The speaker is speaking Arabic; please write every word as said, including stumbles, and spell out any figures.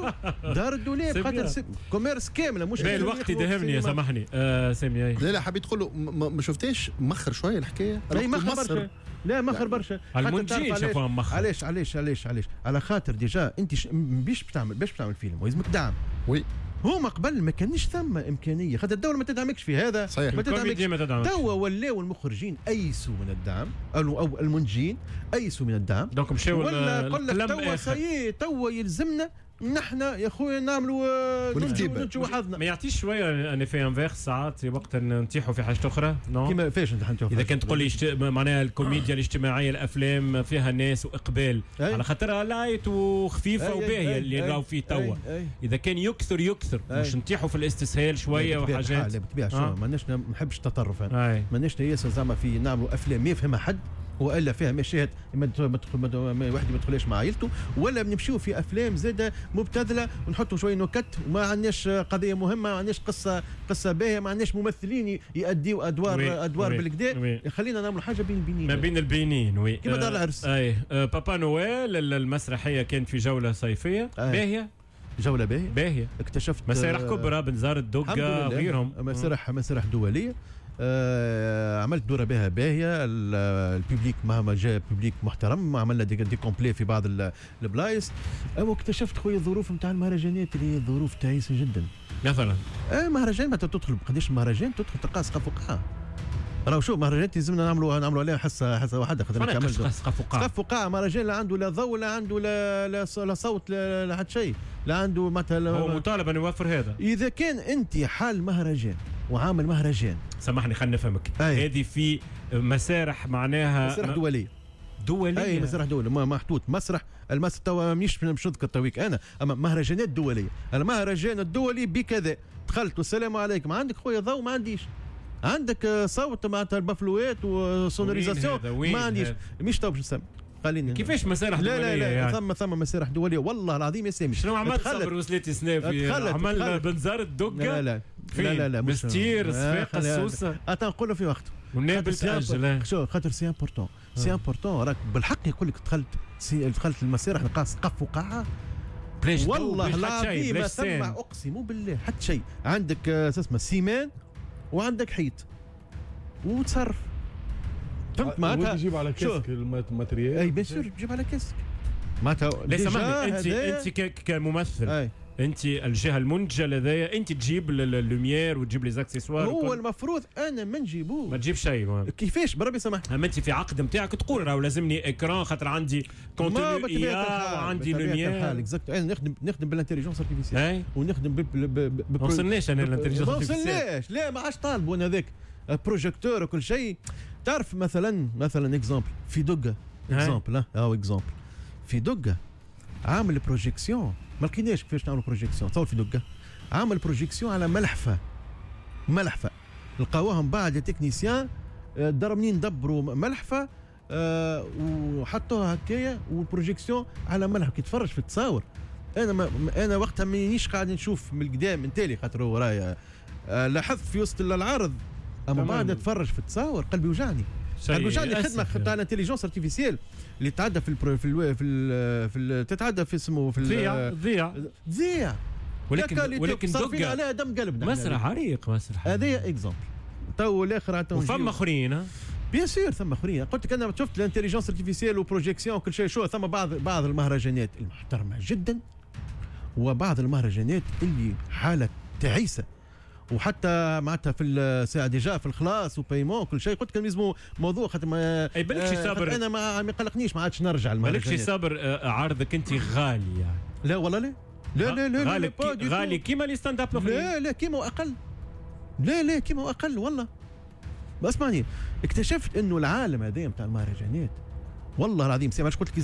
دار الدولاب خاطر كوميرس كامله مش الوقت يدهمني يا سامحني آه سامي. لا لا حبيت تقول له ما شفتيش مخر شويه الحكايه. اي مخر برشا. لا مخر برشا. المنتجين شافوها مخر. علاش علاش علاش علاش على خاطر ديجا انت ش... باش بتعمل باش بتعمل فيلم ولازمك دعم. وي هما قبل ما كانش ثم امكانيه خاطر الدوله ما تدعمكش في هذا. صحيح. ما تدعمكش. توا ولاو المخرجين ايسوا من الدعم او المنتجين ايسوا من الدعم. دونك مشاو ولا قال لك توا سي توا يلزمنا نحن يا خويا نعملوا ننتجوا حظنا. ما يعطيش شويه ان في انفيرس ساعات وقت نطيحوا في حاجه اخرى نو كيما فاش نتحنتوا اذا كنت تقول لي اشت... معناها الكوميديا الاجتماعيه الافلام فيها ناس واقبال أي. على خاطرها لايت وخفيفه وباهيه اللي راهو فيه توا. اذا كان يكثر يكثر أي. مش نطيحوا في الاستسهال شويه وحاجات. لا بالطبيعه شو ماناش ما نحبش التطرف انا ماناش ياسر زعما في نعملوا افلام ما يفهمها حد والا فيها مشاهد ما واحد ما يدخلش مع عائلته ولا بنمشيو في افلام زاده مبتذله ونحطوا شويه نكت وما عندناش قضيه مهمه ما عندناش قصه قصه باهيه ما عندناش ممثلين يؤديوا ادوار وي. ادوار وي. بالكدا خلينا نعملوا حاجه بين البينين ما بين البينين وي كيما دار العرس. اي آه بابا نويل المسرحيه كانت في جوله صيفيه باهيه جوله باهيه باهيه اكتشفت مسارح كبرى بنزار الدقه غيرهم مسارح مسارح دوليه. آه عملت دوره بها باهيه الببليك مهما جاء ببليك محترم عملنا دي, دي كومبلي في بعض البلايص. او اكتشفت خويا الظروف نتاع المهرجانات اللي هي ظروف تعيسه جدا مثلا. آه مهرجان ما تدخل قداش مهرجان تدخل تلقى سقف وقاعه. راهو شوف مهرجانات لازمنا نعملوا نعملوا عليها حصه حصه واحده خاطر نعمل سقف وقاعه. سقف وقاعه مهرجان لا عنده لا ضوء لا عنده لا لا, لا صوت لا, لا حتى شيء لا عنده مثلا. هو مطالب ان يوفر هذا. اذا كان انت حال مهرجان وعامل مهرجان سامحني خلينا نفهمك هذه في مسارح معناها مسارح دوليه دوليه اي مسرح دولي محطوط مسرح المسرح توا مش مش نذكر تويك انا اما مهرجانات دوليه. المهرجان الدولي بكذا دخلت والسلام عليكم عندك خويا ضوء ما عنديش عندك صوت معناتها البافلوات وسونوريزاسيون ما عنديش مش تو باش نسمي خليني كيفاش مسارح دوليه. لا لا لا يعني. ثم ثم مسارح دوليه والله العظيم يا سامي. شنو عملت صبر وصلتي سنافي عملنا بنزار الدقه. لا لا لا لا لا مستير صفاقه السوسه اتا نقولوا في وقته والنابل تاجل شو خاطر سي امبورطون سي امبورطون راك بالحق يقول لك دخلت دخلت المسارح نلقى سقف وقاعه والله العظيم ما سمع اقسم بالله حتى شيء. عندك اسمه سيمان وعندك حيط وتصرف فهمت معناتها تجيب على كاسك الماتريال. اي بيان سور تجيب على كاسك معناتها. لا سامحني انت انت كممثل أي. انت الجهه المنتجه لديها انت تجيب اللوميير وتجيب لي زاكسيسوار. هو المفروض انا ما نجيبوه ما تجيب شيء كيفاش بربي سامحني. اما انت في عقد نتاعك تقول راهو لازمني اكران خاطر عندي كونتينيو اي وعندي لوميير اكزاكت. انا نخدم نخدم بالانتيليجنس ارتيفيسيال ونخدم ب ما وصلناش انا الانتيليجنس ارتيفيسيال ما وصلناش لا ما عادش طالبوا انا هذاك بروجيكتور وكل شيء. تعرف مثلا مثلا اكزامبل في دقه اكزامبل اه اكزامبل في دقه عامل بروجيكسيون ما لقيناش كيفاش نعملوا بروجيكسيون. تصور في دقه عامل بروجيكسيون على ملحفه ملحفه لقاوهم بعد تكنيسيان درمنين ندبروا ملحفه أه وحطوها هكايا والبروجيكسيون على ملحفه كي تفرج في التصاور. انا ما انا وقتها مانيش قاعد نشوف من القدام من تالي خاطر ورايا أه لاحظت في وسط العرض اما بعد اتفرج في التصاور قلبي وجعني. قلبي وجعني خدمه تاع الانتيليجنس ارتيفيسيال اللي تعدى في البرو في ال في ال في ال تتعدى في اسمه في ضيع ضيع ضيع ولكن ولكن صارفين عليها دم قلبنا. مسرح عريق مسرح هذه اكزامبل تو الاخر عطاو وفما اخرين بيان سور ثم اخرين. قلت لك انا شفت الانتيليجنس ارتيفيسيال وبروجيكسيون وكل شيء شو ثم بعض بعض المهرجانات المحترمه جدا وبعض المهرجانات اللي حاله تعيسه وحتى معناتها في الساعه ديجا في الخلاص وبايمون كل شيء. قلت كان لازم موضوع خاطر ما اي بالك شي صابر انا ما ما يقلقنيش ما عادش نرجع المهرجانات. بالك شي صابر عرضك انت غالي يعني. لا والله لا لا لا لا غالي كي غالي كيما لي ستاند اب الاخرين. لا لا كيما واقل لا لا كيما واقل والله. اسمعني اكتشفت انه العالم هذا نتاع المهرجانات والله العظيم سي ما قلت لك